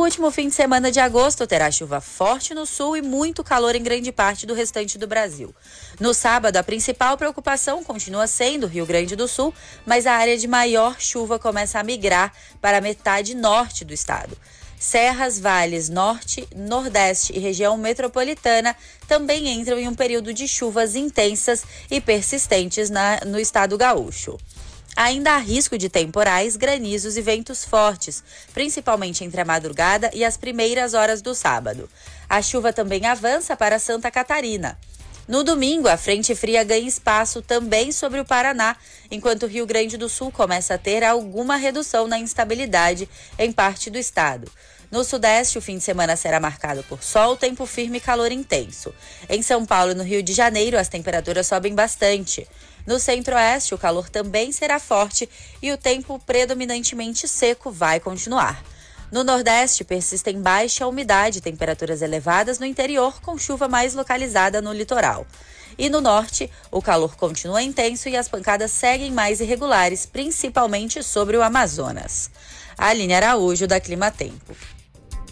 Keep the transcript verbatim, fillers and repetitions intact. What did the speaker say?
último fim de semana de agosto terá chuva forte no sul e muito calor em grande parte do restante do Brasil. No sábado, a principal preocupação continua sendo o Rio Grande do Sul, mas a área de maior chuva começa a migrar para a metade norte do estado. Serras, vales, norte, nordeste e região metropolitana também entram em um período de chuvas intensas e persistentes na, no estado gaúcho. Ainda há risco de temporais, granizos e ventos fortes, principalmente entre a madrugada e as primeiras horas do sábado. A chuva também avança para Santa Catarina. No domingo, a frente fria ganha espaço também sobre o Paraná, enquanto o Rio Grande do Sul começa a ter alguma redução na instabilidade em parte do estado. No sudeste, o fim de semana será marcado por sol, tempo firme e calor intenso. Em São Paulo e no Rio de Janeiro, as temperaturas sobem bastante. No centro-oeste, o calor também será forte e o tempo predominantemente seco vai continuar. No nordeste, persistem baixa umidade e temperaturas elevadas no interior, com chuva mais localizada no litoral. E no norte, o calor continua intenso e as pancadas seguem mais irregulares, principalmente sobre o Amazonas. Aline Araújo, da Clima Tempo.